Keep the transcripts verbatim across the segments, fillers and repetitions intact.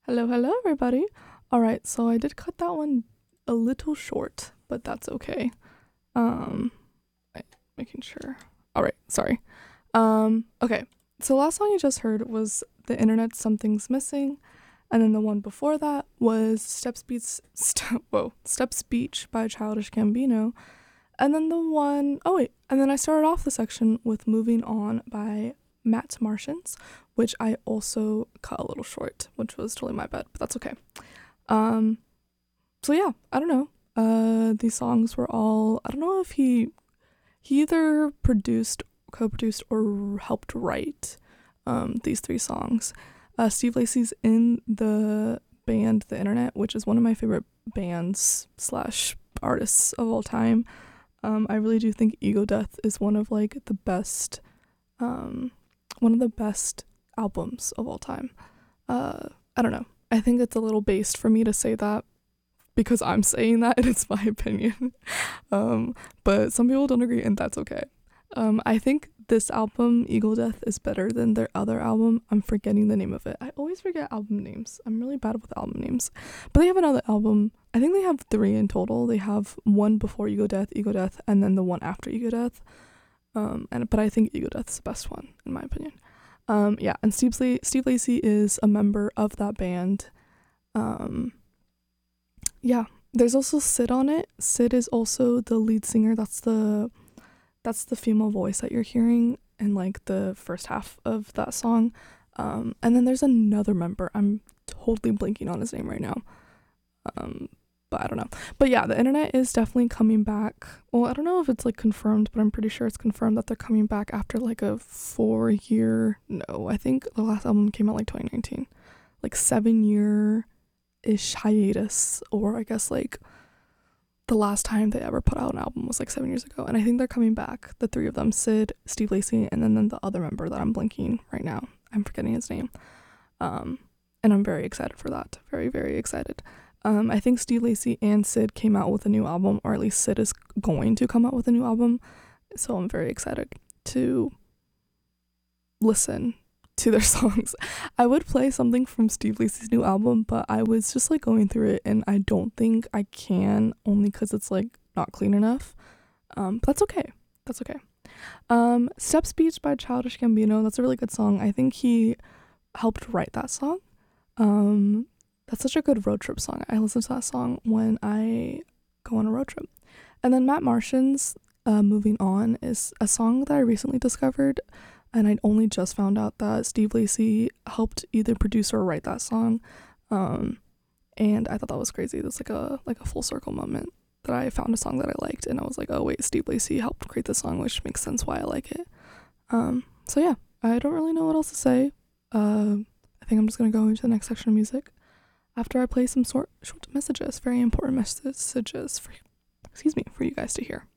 Hello, hello, everybody. All right, so I did cut that one a little short, but that's okay. Um, wait, making sure. All right, sorry. Um, okay, so the last song you just heard was The Internet Something's Missing, and then the one before that was Steps Beats, St- whoa, Steps Beach by Childish Gambino, and then the one, oh wait, and then I started off the section with Moving On by Matt Martians, which I also cut a little short, which was totally my bad, but that's okay. Um, so yeah, I don't know. Uh, these songs were all, I don't know if he, he either produced, co-produced, or helped write um, these three songs. Uh, Steve Lacy's in the band The Internet, which is one of my favorite bands slash artists of all time. Um, I really do think Ego Death is one of like the best, um, one of the best albums of all time. Uh, I don't know. I think it's a little based for me to say that because I'm saying that and it's my opinion. um, but some people don't agree and that's okay. Um, I think this album, Ego Death, is better than their other album. I'm forgetting the name of it. I always forget album names. I'm really bad with album names. But they have another album. I think they have three in total. They have one before Ego Death, Ego Death, and then the one after Ego Death. Um, and but I think Ego Death is the best one, in my opinion. Um, yeah, and Steve, La- Steve Lacy is a member of that band. Um, yeah, there's also Sid on it. Sid is also the lead singer. That's the that's the female voice that you're hearing in like the first half of that song. Um, and then there's another member. I'm totally blanking on his name right now. Um, but I don't know. But yeah, the Internet is definitely coming back. Well, I don't know if it's like confirmed, but I'm pretty sure it's confirmed that they're coming back after like a four year, no, I think the last album came out like twenty nineteen. Like seven year ish hiatus, or I guess like the last time they ever put out an album was like seven years ago. And I think they're coming back, the three of them, Sid, Steve Lacy, and then, then the other member that I'm blanking right now. I'm forgetting his name. Um, and I'm very excited for that. Very, very excited. Um, I think Steve Lacy and Sid came out with a new album, or at least Sid is going to come out with a new album. So I'm very excited to listen to their songs. I would play something from Steve Lacy's new album, but I was just like going through it and I don't think I can, only because it's like not clean enough. Um, but that's okay. That's okay. Um, Steps Beach by Childish Gambino. That's a really good song. I think he helped write that song. Um, that's such a good road trip song. I listen to that song when I go on a road trip. And then Matt Martian's uh, Moving On is a song that I recently discovered. And I'd only just found out that Steve Lacy helped either produce or write that song. Um, and I thought that was crazy. That's like a like a full circle moment that I found a song that I liked. And I was like, oh, wait, Steve Lacy helped create the song, which makes sense why I like it. Um, so yeah, I don't really know what else to say. Uh, I think I'm just going to go into the next section of music after I play some short, short messages, very important messages for, excuse me, for you guys to hear.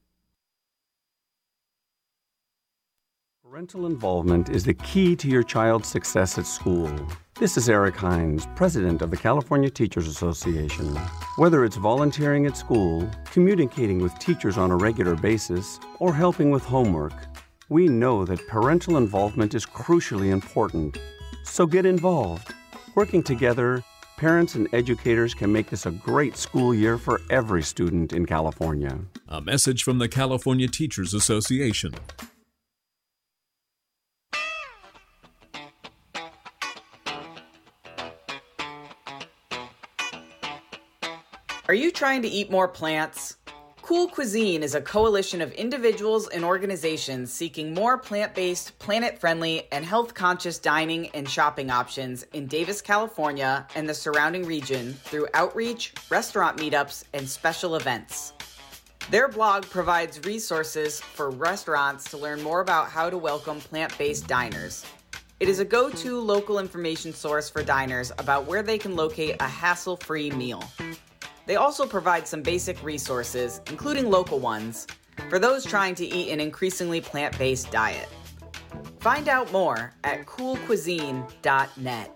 Parental involvement is the key to your child's success at school. This is Eric Hines, president of the California Teachers Association. Whether it's volunteering at school, communicating with teachers on a regular basis, or helping with homework, we know that parental involvement is crucially important. So get involved. Working together, parents and educators can make this a great school year for every student in California. A message from the California Teachers Association. Are you trying to eat more plants? Cool Cuisine is a coalition of individuals and organizations seeking more plant-based, planet-friendly, and health-conscious dining and shopping options in Davis, California, and the surrounding region through outreach, restaurant meetups, and special events. Their blog provides resources for restaurants to learn more about how to welcome plant-based diners. It is a go-to local information source for diners about where they can locate a hassle-free meal. They also provide some basic resources, including local ones, for those trying to eat an increasingly plant-based diet. Find out more at cool cuisine dot net.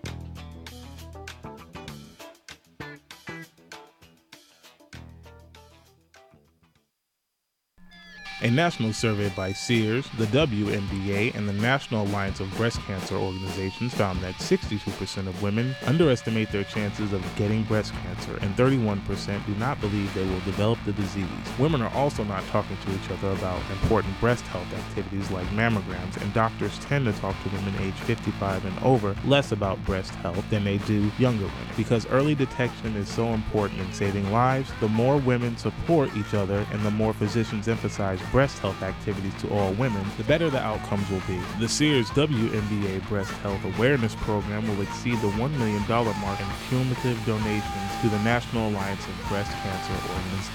A national survey by Sears, the W N B A, and the National Alliance of Breast Cancer Organizations found that sixty-two percent of women underestimate their chances of getting breast cancer, and thirty-one percent do not believe they will develop the disease. Women are also not talking to each other about important breast health activities like mammograms, and doctors tend to talk to women age fifty-five and over less about breast health than they do younger women. Because early detection is so important in saving lives, the more women support each other and the more physicians emphasize breast health activities to all women, the better the outcomes will be. The Sears W N B A Breast Health Awareness Program will exceed the one million dollars mark in cumulative donations to the National Alliance of Breast Cancer Organizations.